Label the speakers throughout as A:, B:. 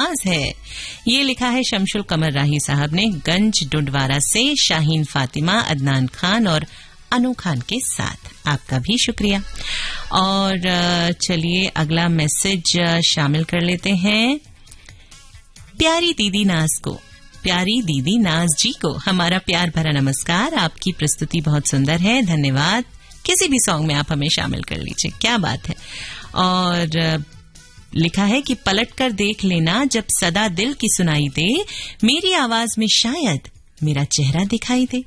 A: आवाज है। ये लिखा है शमशुल कमर राही साहब ने गंज डुंडवारा से, शाहीन फातिमा, अदनान खान और अनु खान के साथ। आपका भी शुक्रिया। और चलिए अगला मैसेज शामिल कर लेते हैं। प्यारी दीदी नाज को, प्यारी दीदी नाज जी को हमारा प्यार भरा नमस्कार। आपकी प्रस्तुति बहुत सुंदर है, धन्यवाद। किसी भी सॉन्ग में आप हमें शामिल कर लीजिए, क्या बात है। और लिखा है कि पलट कर देख लेना जब सदा दिल की सुनाई दे, मेरी आवाज में शायद मेरा चेहरा दिखाई दे।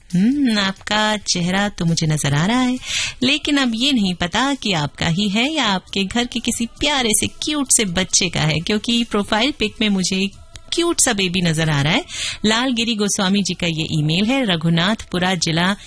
A: आपका चेहरा तो मुझे नजर आ रहा है, लेकिन अब ये नहीं पता कि आपका ही है या आपके घर के किसी प्यारे से क्यूट से बच्चे का है, क्योंकि प्रोफाइल पिक में मुझे एक क्यूट सा बेबी नजर आ रहा है। लालगिरी गोस्वामी जी का ये ईमेल है। रघुनाथपुरा जिला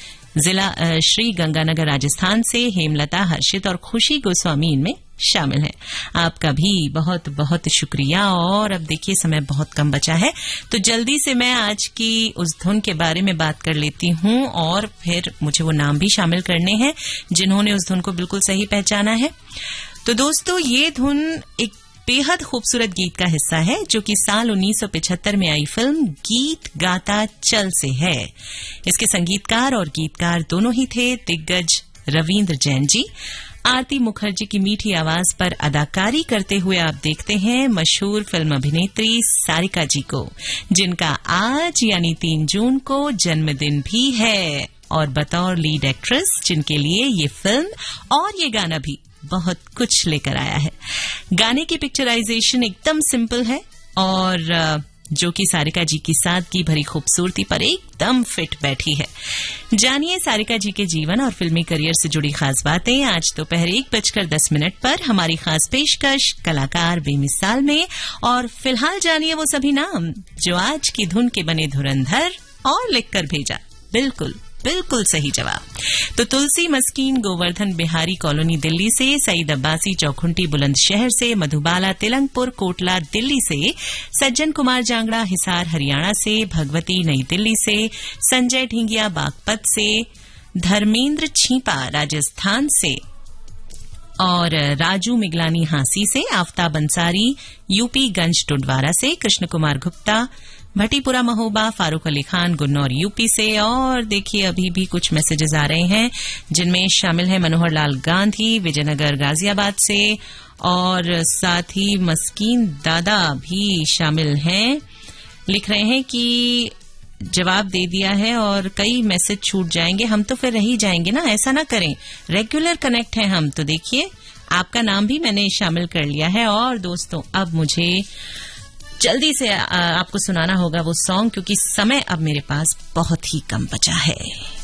A: श्री गंगानगर राजस्थान से हेमलता, हर्षित और खुशी गोस्वामी इनमें शामिल है। आपका भी बहुत बहुत शुक्रिया। और अब देखिए समय बहुत कम बचा है, तो जल्दी से मैं आज की उस धुन के बारे में बात कर लेती हूं और फिर मुझे वो नाम भी शामिल करने हैं जिन्होंने उस धुन को बिल्कुल सही पहचाना है। तो दोस्तों, ये धुन एक बेहद खूबसूरत गीत का हिस्सा है जो कि साल 1975 में आई फिल्म गीत गाता चल से है। इसके संगीतकार और गीतकार दोनों ही थे दिग्गज रविंद्र जैन जी। आरती मुखर्जी की मीठी आवाज पर अदाकारी करते हुए आप देखते हैं मशहूर फिल्म अभिनेत्री सारिका जी को, जिनका आज यानी 3 जून को जन्मदिन भी है, और बतौर लीड एक्ट्रेस जिनके लिए ये फिल्म और ये गाना भी बहुत कुछ लेकर आया है। गाने की पिक्चराइजेशन एकदम सिंपल है और जो कि सारिका जी की सादगी भरी खूबसूरती पर एकदम फिट बैठी है। जानिए सारिका जी के जीवन और फिल्मी करियर से जुड़ी खास बातें आज दोपहर 1:10 पर हमारी खास पेशकश कलाकार बेमिसाल में। और फिलहाल जानिए वो सभी नाम जो आज की धुन के बने धुरंधर और लिखकर भेजा बिल्कुल सही जवाब। तो तुलसी मस्कीन गोवर्धन बिहारी कॉलोनी दिल्ली से, सईद अब्बासी चौखुंटी बुलंदशहर से, मधुबाला तिलंगपुर कोटला दिल्ली से, सज्जन कुमार जांगड़ा हिसार हरियाणा से, भगवती नई दिल्ली से, संजय ढिंगिया बागपत से, धर्मेंद्र छीपा राजस्थान से, और राजू मिगलानी हांसी से, आफ्ताब अंसारी यूपी गंज डुंडवारा से, कृष्ण कुमार गुप्ता भटीपुरा महोबा, फारूक अली खान गुन्नौर यूपी से। और देखिए अभी भी कुछ मैसेजेस आ रहे हैं जिनमें शामिल है मनोहर लाल गांधी विजयनगर गाजियाबाद से, और साथ ही मस्कीन दादा भी शामिल हैं। लिख रहे हैं कि जवाब दे दिया है और कई मैसेज छूट जाएंगे, हम तो फिर रह ही जाएंगे ना, ऐसा ना करें, रेगुलर कनेक्ट हैं हम। तो देखिए आपका नाम भी मैंने शामिल कर लिया है। और दोस्तों अब मुझे जल्दी से आपको सुनाना होगा वो सॉन्ग, क्योंकि समय अब मेरे पास बहुत ही कम बचा है।